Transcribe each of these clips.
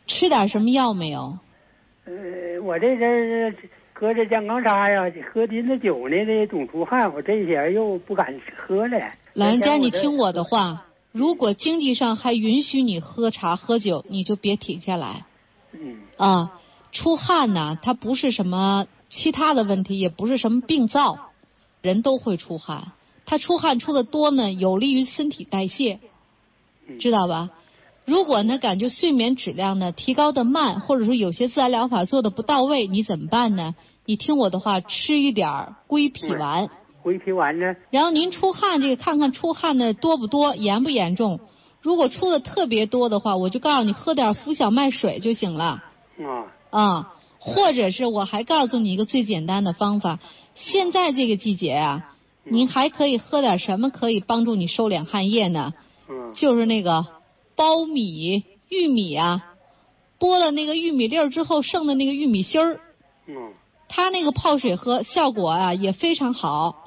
吃点什么药没有？ 我这阵喝着降康茶呀，喝金子酒呢，这总出汗，我这些又不敢喝了。 老人家，你听我的话，如果经济上还允许你喝茶喝酒，你就别停下来。出汗呢，它不是什么其他的问题，也不是什么病灶，人都会出汗。它出汗出的多呢，有利于身体代谢，知道吧？如果呢感觉睡眠质量呢提高的慢，或者说有些自然疗法做的不到位，你怎么办呢？你听我的话，吃一点归脾丸。 归脾丸呢？ 然后您出汗，这个看看出汗的多不多，严不严重。如果出的特别多的话，我就告诉你喝点浮小麦水就行了。或者是我还告诉你一个最简单的方法，现在这个季节啊，您还可以喝点什么可以帮助你收敛汗液呢？就是那个苞米、玉米啊，剥了那个玉米粒儿之后剩的那个玉米芯儿，它那个泡水喝效果啊也非常好。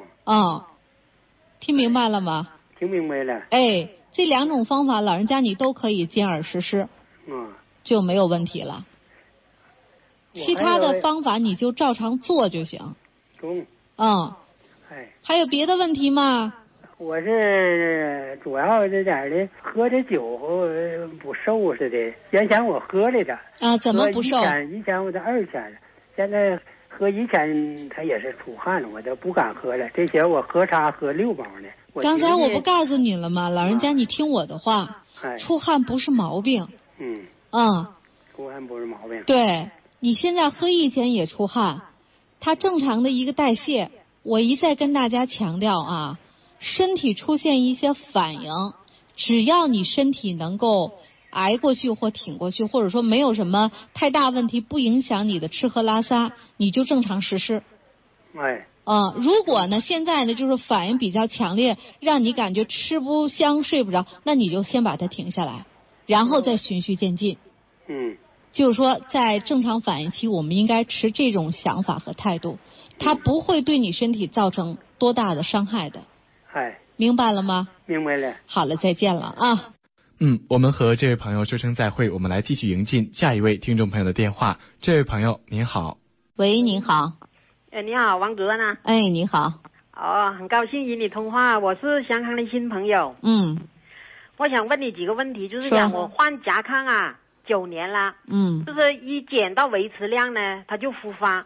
听明白了吗？ 听明白了。 这2种方法老人家你都可以兼而实施，就没有问题了。其他的方法你就照常做就行。还有别的问题吗？ 我是主要这点的，喝这酒不瘦似的。原先我喝来着。 怎么不瘦？ 以前我这2天了，现在喝1天它也是出汗了，我就不敢喝了。这些我喝茶喝6包呢。 刚才我不告诉你了吗？老人家你听我的话，出汗不是毛病。 出汗不是毛病。 对，你现在喝1天也出汗，它正常的一个代谢。我一再跟大家强调啊，身体出现一些反应，只要你身体能够挨过去或挺过去，或者说没有什么太大问题，不影响你的吃喝拉撒，你就正常实施。如果呢现在呢就是反应比较强烈，让你感觉吃不香睡不着，那你就先把它停下来，然后再循序渐进。就是说在正常反应期我们应该持这种想法和态度，它不会对你身体造成多大的伤害的。明白了吗？ 明白了。 好了，再见了啊。 我们和这位朋友说声再会，我们来继续迎进下一位听众朋友的电话。这位朋友您好。 喂，您好。 你好，王主任啊。 你好。 很高兴与你通话，我是香港的新朋友。我想问你几个问题，就是讲我患甲亢啊9年了。就是一减到维持量呢，它就复发。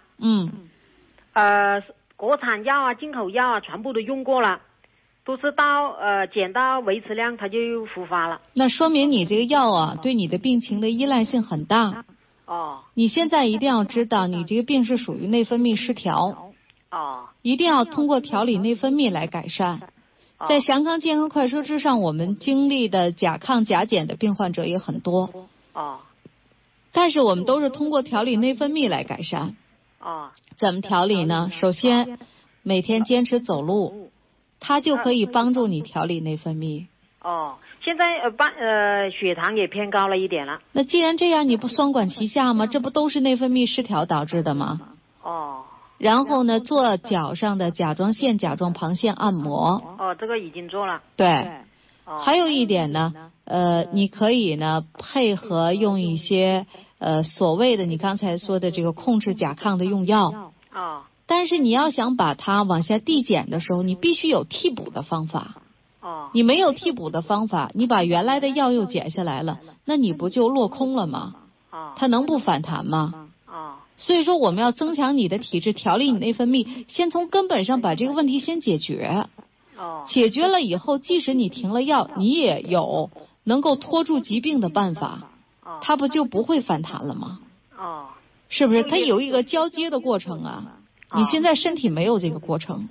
国产药啊、进口药啊，全部都用过了，都是到减到维持量，它就又复发了。 那说明你这个药啊，对你的病情的依赖性很大。你现在一定要知道，你这个病是属于内分泌失调。一定要通过调理内分泌来改善。在祥康健康快车之上，我们经历的甲亢甲减的病患者也很多。但是我们都是通过调理内分泌来改善。怎么调理呢？首先，每天坚持走路，它就可以帮助你调理内分泌。 现在血糖也偏高了一点了。 那既然这样，你不双管齐下吗？这不都是内分泌失调导致的吗？然后呢，做脚上的甲状腺、甲状旁腺按摩。 这个已经做了。 对。还有一点呢，你可以呢配合用一些所谓的你刚才说的这个控制甲亢的用药。但是你要想把它往下递减的时候，你必须有替补的方法。你没有替补的方法，你把原来的药又减下来了，那你不就落空了吗？它能不反弹吗？所以说我们要增强你的体质，调理你内分泌，先从根本上把这个问题先解决。解决了以后，即使你停了药，你也有能够拖住疾病的办法，它不就不会反弹了吗？是不是？它有一个交接的过程啊。你现在身体没有这个过程。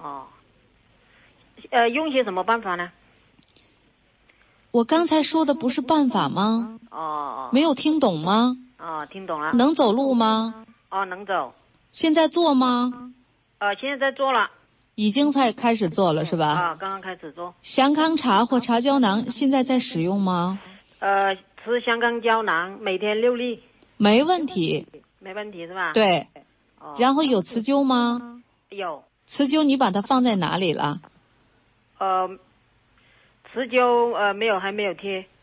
用些什么办法呢？ 我刚才说的不是办法吗？没有听懂吗？ 听懂了。 能走路吗？ 能走。 现在做吗？ 现在在做了。 已经开始做了是吧？ 刚刚开始做。 祥康茶或茶胶囊现在在使用吗？ 吃香港胶囊，每天6粒。 没问题。 没问题是吧？ 对。然后有磁灸吗？ 有。 磁灸你把它放在哪里了？ 磁灸没有，还没有贴。